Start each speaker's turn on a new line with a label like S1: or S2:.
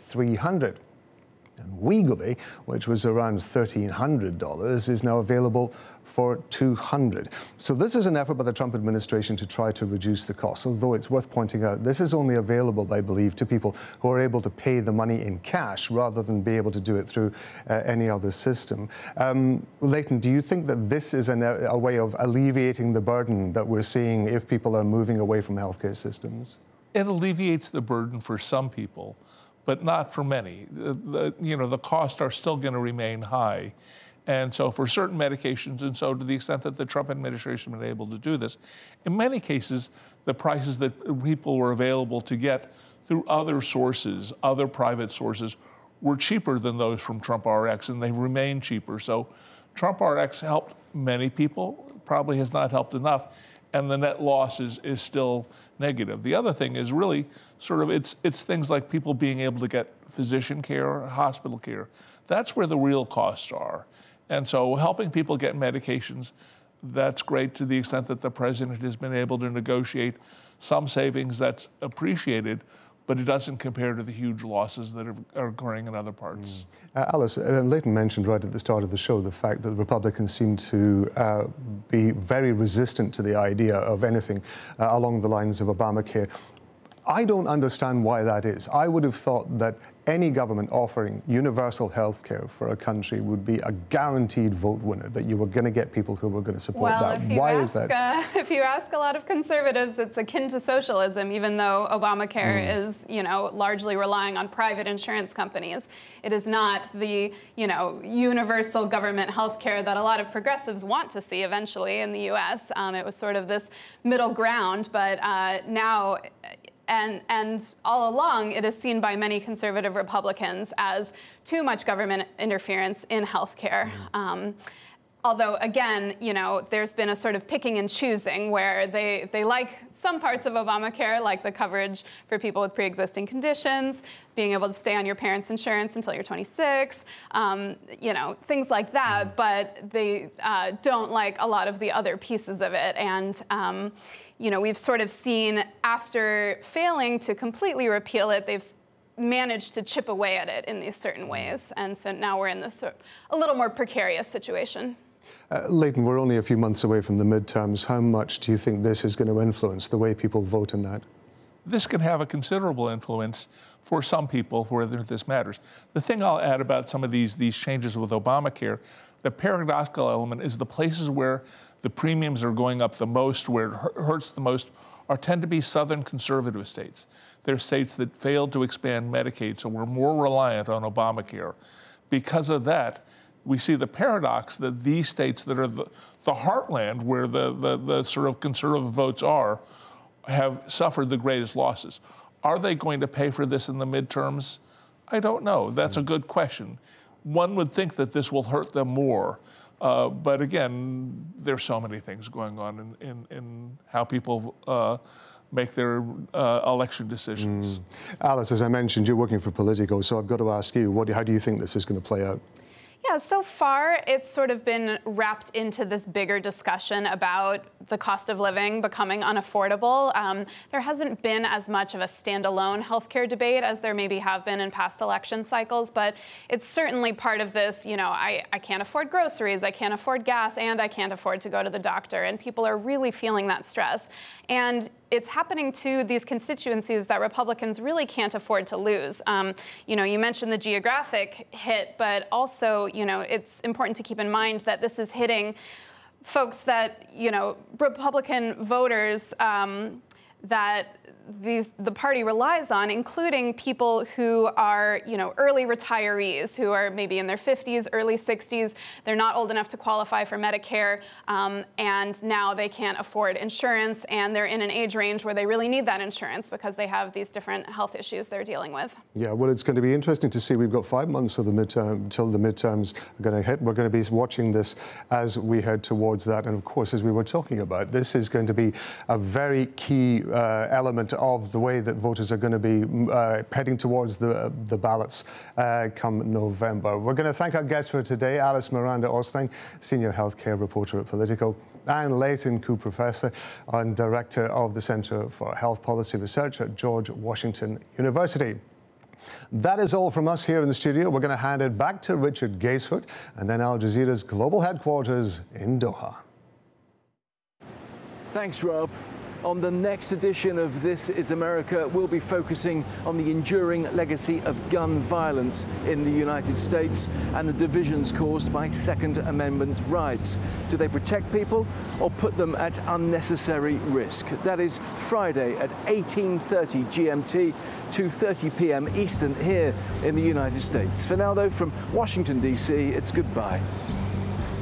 S1: $300. And Wegovy, which was around $1,300, is now available for $200. So this is an effort by the Trump administration to try to reduce the cost, although it's worth pointing out this is only available, I believe, to people who are able to pay the money in cash rather than be able to do it through any other system. Leighton, do you think that this is a way of alleviating the burden that we're seeing if people are moving away from healthcare systems?
S2: It alleviates the burden for some people, but not for many. The costs are still going to remain high. And so for certain medications, and so to the extent that the Trump administration has been able to do this, in many cases, the prices that people were available to get through other sources, other private sources, were cheaper than those from Trump RX, and they remain cheaper. So Trump RX helped many people, probably has not helped enough, and the net loss is still negative. The other thing is really sort of, it's things like people being able to get physician care, hospital care. That's where the real costs are. And so helping people get medications, that's great to the extent that the president has been able to negotiate some savings. That's appreciated, but it doesn't compare to the huge losses that are occurring in other parts.
S1: Alice, Leighton mentioned right at the start of the show the fact that Republicans seem to be very resistant to the idea of anything along the lines of Obamacare. I don't understand why that is. I would have thought that any government offering universal health care for a country would be a guaranteed vote winner, that you were going to get people who were going to support that. Why is that?
S3: If you ask a lot of conservatives, it's akin to socialism, even though Obamacare is, largely relying on private insurance companies. It is not the, universal government health care that a lot of progressives want to see eventually in the U.S. It was sort of this middle ground, but now... And all along, it is seen by many conservative Republicans as too much government interference in healthcare. Although, again, there's been a sort of picking and choosing where they like some parts of Obamacare, like the coverage for people with pre-existing conditions, being able to stay on your parents' insurance until you're 26, things like that, but they don't like a lot of the other pieces of it. And, we've sort of seen, after failing to completely repeal it, they've managed to chip away at it in these certain ways. And so now we're in this a little more precarious situation.
S1: Leighton, we're only a few months away from the midterms. How much do you think this is going to influence the way people vote in that?
S2: This can have a considerable influence for some people where this matters. The thing I'll add about some of these changes with Obamacare, the paradoxical element is the places where the premiums are going up the most, where it hurts the most, tend to be southern conservative states. They're states that failed to expand Medicaid, so we're more reliant on Obamacare. Because of that, we see the paradox that these states that are the heartland where the sort of conservative votes are have suffered the greatest losses. Are they going to pay for this in the midterms? I don't know. That's a good question. One would think that this will hurt them more. But again, there's so many things going on in how people make their election decisions.
S1: Alice, as I mentioned, you're working for Politico, so I've got to ask you, how do you think this is going to play out?
S3: Yeah, so far it's sort of been wrapped into this bigger discussion about the cost of living becoming unaffordable. There hasn't been as much of a standalone healthcare debate as there maybe have been in past election cycles, but it's certainly part of this, I can't afford groceries, I can't afford gas, and I can't afford to go to the doctor, and people are really feeling that stress. And it's happening to these constituencies that Republicans really can't afford to lose. You mentioned the geographic hit, but also, it's important to keep in mind that this is hitting folks that, Republican voters that the party relies on, including people who are, early retirees, who are maybe in their 50s, early 60s. They're not old enough to qualify for Medicare, and now they can't afford insurance, and they're in an age range where they really need that insurance because they have these different health issues they're dealing with.
S1: Yeah, well, it's going to be interesting to see. We've got 5 months of the midterm until the midterms are going to hit. We're going to be watching this as we head towards that. And of course, as we were talking about, this is going to be a very key element of the way that voters are going to be heading towards the ballots come November. We're going to thank our guests for today, Alice Miranda Oosting, Senior Healthcare Reporter at Politico, and Leighton Koo, Professor and Director of the Center for Health Policy Research at George Washington University. That is all from us here in the studio. We're going to hand it back to Richard Gasefoot and then Al Jazeera's global headquarters in Doha.
S4: Thanks, Rob. On the next edition of This is America, we'll be focusing on the enduring legacy of gun violence in the United States and the divisions caused by Second Amendment rights. Do they protect people or put them at unnecessary risk? That is Friday at 18:30 GMT, 2:30 p.m. Eastern here in the United States. For now, though, from Washington, D.C., it's goodbye.